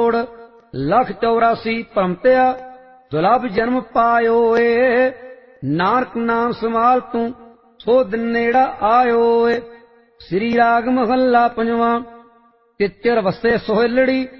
ਕਰੋੜ ਲੱਖ 84 ਭ੍ਰਮਤਿਆ ਦੁਲਭ ਜਨਮ ਪਾਇਓ ਏ। ਨਾਨਕ ਨਾਮ ਸੰਭਾਲ ਤੂੰ ਸੋ ਦਿਨ ਨੇੜਾ ਆਇਓ ਏ। ਸ੍ਰੀ ਰਾਗ ਮਹੱਲਾ ਪੰਜਵਾਂ। ਤਿਚਰ ਵਸੇ ਸੋਹਿਲੜੀ